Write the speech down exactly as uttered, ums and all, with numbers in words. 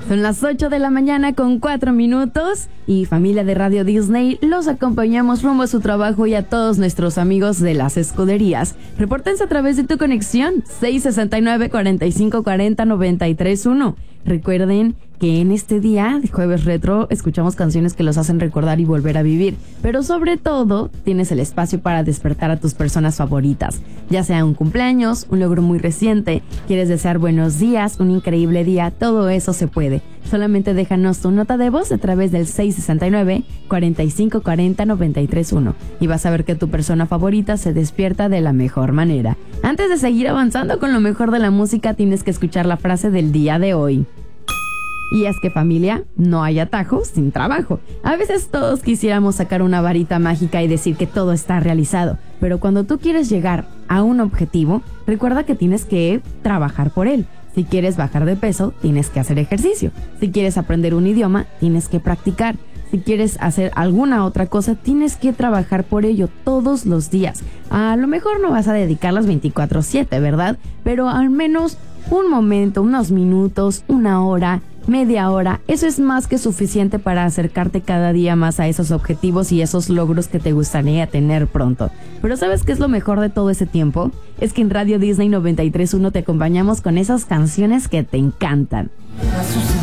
Son las ocho de la mañana con cuatro minutos y familia de Radio Disney, los acompañamos rumbo a su trabajo y a todos nuestros amigos de las escuderías. Repórtense a través de tu conexión seis seis nueve, cuatro cinco cuatro cero, nueve tres uno. Recuerden que en este día de Jueves Retro escuchamos canciones que los hacen recordar y volver a vivir, pero sobre todo tienes el espacio para despertar a tus personas favoritas, ya sea un cumpleaños, un logro muy reciente, quieres desear buenos días, un increíble día, todo eso se puede. Solamente déjanos tu nota de voz a través del seis seis nueve, cuatro cinco cuatro cero, nueve tres uno y vas a ver que tu persona favorita se despierta de la mejor manera. Antes de seguir avanzando con lo mejor de la música, tienes que escuchar la frase del día de hoy. Y es que, familia, no hay atajos sin trabajo. A veces todos quisiéramos sacar una varita mágica y decir que todo está realizado, pero cuando tú quieres llegar a un objetivo, recuerda que tienes que trabajar por él. Si quieres bajar de peso, tienes que hacer ejercicio. Si quieres aprender un idioma, tienes que practicar. Si quieres hacer alguna otra cosa, tienes que trabajar por ello todos los días. A lo mejor no vas a dedicar las veinticuatro siete, ¿verdad? Pero al menos un momento, unos minutos, una hora, media hora, eso es más que suficiente para acercarte cada día más a esos objetivos y esos logros que te gustaría tener pronto. Pero ¿sabes qué es lo mejor de todo ese tiempo? Es que en Radio Disney noventa y tres punto uno te acompañamos con esas canciones que te encantan.